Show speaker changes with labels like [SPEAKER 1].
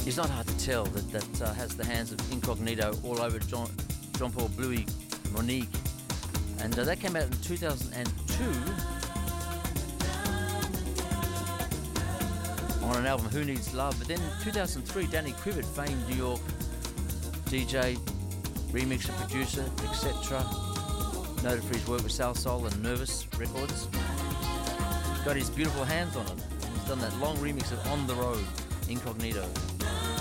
[SPEAKER 1] It's not hard to tell that has the hands of Incognito all over Jean-Paul Bluey, Monique. And that came out in 2002 on an album, Who Needs Love. But then in 2003, Danny Quivered, famed New York DJ, remixer, producer, etc., noted for his work with Salsoul and Nervous Records, got his beautiful hands on it. He's done that long remix of On the Road, Incognito.